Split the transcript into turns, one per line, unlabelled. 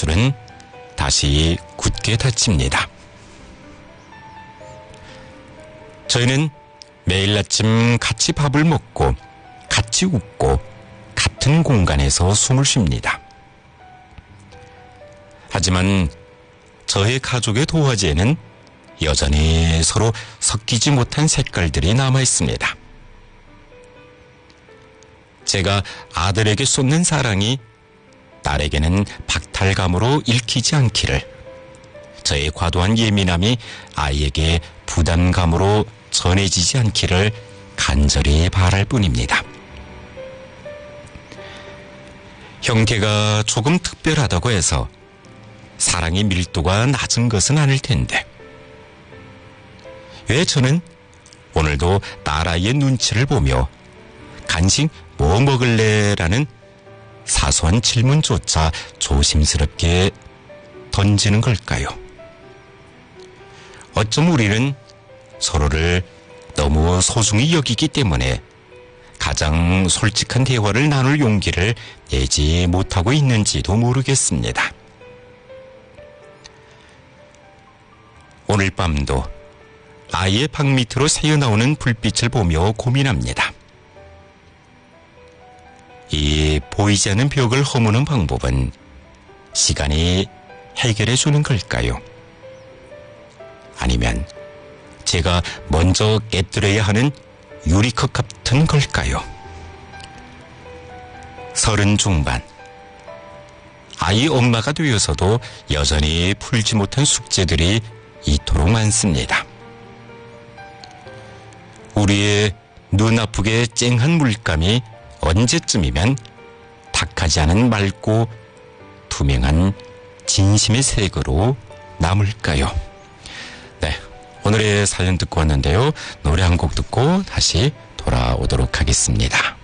입술은 다시 굳게 닫힙니다. 저희는 매일 아침 같이 밥을 먹고 같이 웃고 같은 공간에서 숨을 쉽니다. 하지만 저의 가족의 도화지에는 여전히 서로 섞이지 못한 색깔들이 남아 있습니다. 제가 아들에게 쏟는 사랑이 딸에게는 박탈감으로 읽히지 않기를, 저의 과도한 예민함이 아이에게 부담감으로 전해지지 않기를 간절히 바랄 뿐입니다. 형태가 조금 특별하다고 해서 사랑의 밀도가 낮은 것은 아닐 텐데, 왜 저는 오늘도 딸아이의 눈치를 보며 간식 뭐 먹을래라는 사소한 질문조차 조심스럽게 던지는 걸까요? 어쩜 우리는 서로를 너무 소중히 여기기 때문에 가장 솔직한 대화를 나눌 용기를 내지 못하고 있는지도 모르겠습니다. 오늘 밤도 아이의 방 밑으로 새어나오는 불빛을 보며 고민합니다. 이 보이지 않는 벽을 허무는 방법은 시간이 해결해 주는 걸까요? 아니면 제가 먼저 깨뜨려야 하는 유리컵 같은 걸까요? 30 중반, 아이 엄마가 되어서도 여전히 풀지 못한 숙제들이 이토록 많습니다. 우리의 눈 아프게 쨍한 물감이 언제쯤이면 탁하지 않은 맑고 투명한 진심의 색으로 남을까요? 네, 오늘의 사연 듣고 왔는데요. 노래 한 곡 듣고 다시 돌아오도록 하겠습니다.